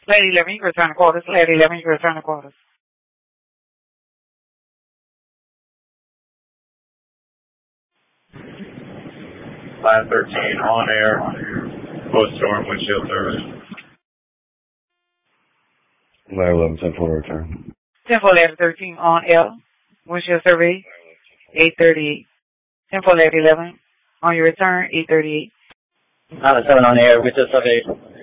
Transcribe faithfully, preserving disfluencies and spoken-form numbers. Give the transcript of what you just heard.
Lady eleven, you can return the quarters. Lady eleven, you can return the quarters. five thirteen on air, post-storm windshield service. Ladder eleven, ten four, return. ten four, ladder thirteen on air, windshield survey, eight thirty-eight. ten four, ladder eleven, on your return, eight thirty-eight. Ladder seven on air, windshield survey,